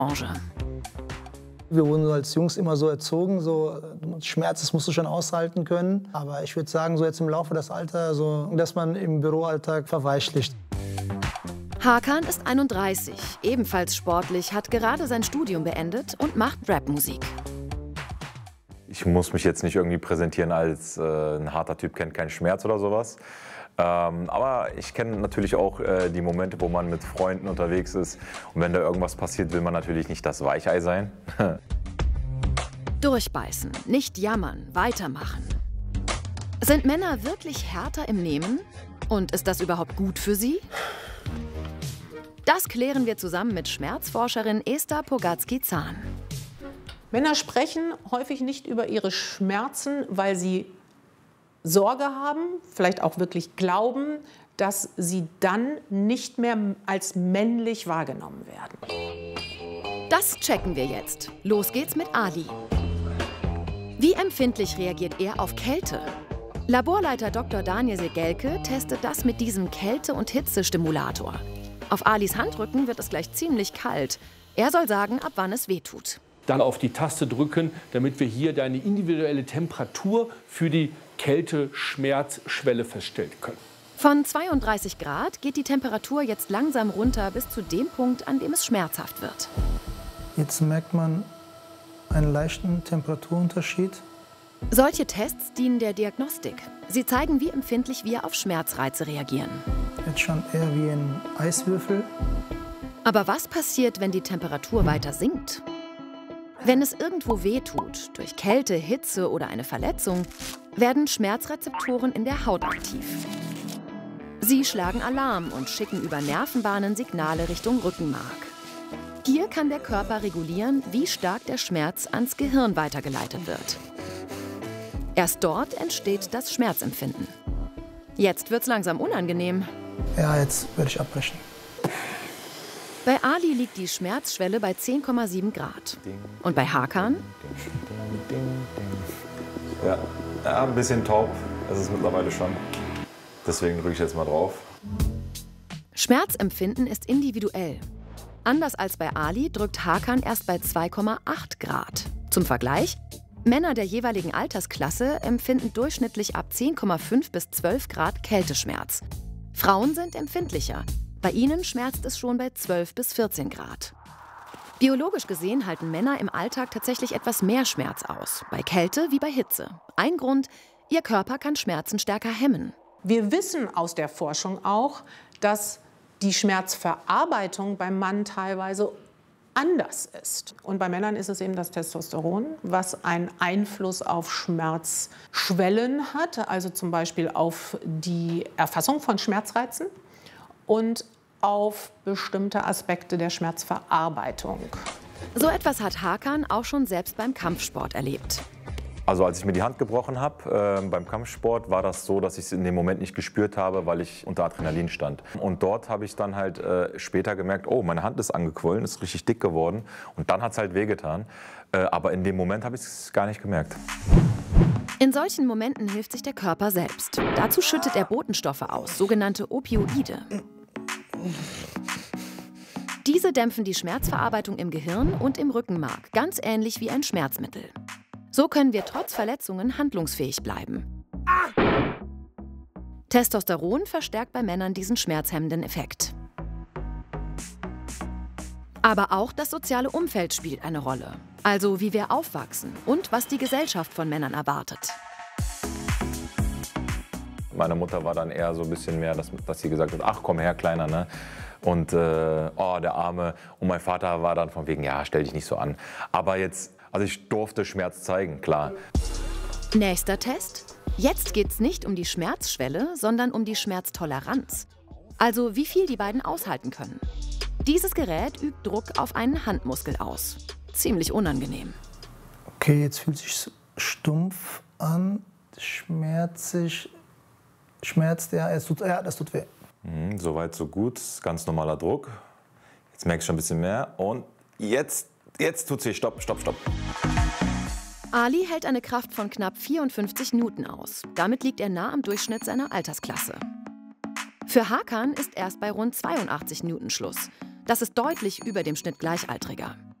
Branche. Wir wurden als Jungs immer so erzogen, so Schmerz, das musst du schon aushalten können. Aber ich würde sagen, so jetzt im Laufe des Alters, so, dass man im Büroalltag verweichlicht. Hakan ist 31, ebenfalls sportlich, hat gerade sein Studium beendet und macht Rapmusik. Ich muss mich jetzt nicht irgendwie präsentieren als ein harter Typ, kennt keinen Schmerz oder sowas. Aber ich kenne natürlich auch die Momente, wo man mit Freunden unterwegs ist. Und wenn da irgendwas passiert, will man natürlich nicht das Weichei sein. Durchbeißen, nicht jammern, weitermachen. Sind Männer wirklich härter im Nehmen? Und ist das überhaupt gut für sie? Das klären wir zusammen mit Schmerzforscherin Esther Pogatzky-Zahn. Männer sprechen häufig nicht über ihre Schmerzen, weil sie Sorge haben, vielleicht auch wirklich glauben, dass sie dann nicht mehr als männlich wahrgenommen werden. Das checken wir jetzt. Los geht's mit Ali. Wie empfindlich reagiert er auf Kälte? Laborleiter Dr. Daniel Segelke testet das mit diesem Kälte- und Hitzestimulator. Auf Alis Handrücken wird es gleich ziemlich kalt. Er soll sagen, ab wann es wehtut. Dann auf die Taste drücken, damit wir hier deine individuelle Temperatur für die Kälte-Schmerzschwelle feststellen können. Von 32 Grad geht die Temperatur jetzt langsam runter bis zu dem Punkt, an dem es schmerzhaft wird. Jetzt merkt man einen leichten Temperaturunterschied. Solche Tests dienen der Diagnostik. Sie zeigen, wie empfindlich wir auf Schmerzreize reagieren. Jetzt schon eher wie ein Eiswürfel. Aber was passiert, wenn die Temperatur weiter sinkt? Wenn es irgendwo wehtut, durch Kälte, Hitze oder eine Verletzung, werden Schmerzrezeptoren in der Haut aktiv. Sie schlagen Alarm und schicken über Nervenbahnen Signale Richtung Rückenmark. Hier kann der Körper regulieren, wie stark der Schmerz ans Gehirn weitergeleitet wird. Erst dort entsteht das Schmerzempfinden. Jetzt wird's langsam unangenehm. Ja, jetzt würde ich abbrechen. Bei Ali liegt die Schmerzschwelle bei 10,7 Grad. Und bei Hakan? Ja, ein bisschen taub ist es mittlerweile schon. Deswegen drücke ich jetzt mal drauf. Schmerzempfinden ist individuell. Anders als bei Ali drückt Hakan erst bei 2,8 Grad. Zum Vergleich, Männer der jeweiligen Altersklasse empfinden durchschnittlich ab 10,5 bis 12 Grad Kälteschmerz. Frauen sind empfindlicher. Bei ihnen schmerzt es schon bei 12 bis 14 Grad. Biologisch gesehen halten Männer im Alltag tatsächlich etwas mehr Schmerz aus. Bei Kälte wie bei Hitze. Ein Grund, ihr Körper kann Schmerzen stärker hemmen. Wir wissen aus der Forschung auch, dass die Schmerzverarbeitung beim Mann teilweise anders ist. Und bei Männern ist es eben das Testosteron, was einen Einfluss auf Schmerzschwellen hat, also zum Beispiel auf die Erfassung von Schmerzreizen und auf bestimmte Aspekte der Schmerzverarbeitung. So etwas hat Hakan auch schon selbst beim Kampfsport erlebt. Also als ich mir die Hand gebrochen habe beim Kampfsport, war das so, dass ich es in dem Moment nicht gespürt habe, weil ich unter Adrenalin stand. Und dort habe ich dann halt später gemerkt, oh, meine Hand ist angequollen, ist richtig dick geworden. Und dann hat es halt wehgetan. Aber in dem Moment habe ich es gar nicht gemerkt. In solchen Momenten hilft sich der Körper selbst. Dazu schüttet er Botenstoffe aus, sogenannte Opioide. Diese dämpfen die Schmerzverarbeitung im Gehirn und im Rückenmark, ganz ähnlich wie ein Schmerzmittel. So können wir trotz Verletzungen handlungsfähig bleiben. Testosteron verstärkt bei Männern diesen schmerzhemmenden Effekt. Aber auch das soziale Umfeld spielt eine Rolle. Also wie wir aufwachsen und was die Gesellschaft von Männern erwartet. Meine Mutter war dann eher so ein bisschen mehr, dass sie gesagt hat, ach komm her, Kleiner, ne? Und oh, der Arme. Und mein Vater war dann von wegen, ja, stell dich nicht so an. Aber jetzt, also ich durfte Schmerz zeigen, klar. Nächster Test. Jetzt geht's nicht um die Schmerzschwelle, sondern um die Schmerztoleranz. Also wie viel die beiden aushalten können. Dieses Gerät übt Druck auf einen Handmuskel aus. Ziemlich unangenehm. Okay, jetzt fühlt sich stumpf an, schmerzig. Schmerzt, ja, das tut weh. Soweit, so gut. Ganz normaler Druck. Jetzt merke ich schon ein bisschen mehr. Und jetzt tut es weh. Stopp, stopp, stopp. Ali hält eine Kraft von knapp 54 Newton aus. Damit liegt er nah am Durchschnitt seiner Altersklasse. Für Hakan ist erst bei rund 82 Newton Schluss. Das ist deutlich über dem Schnitt Gleichaltriger.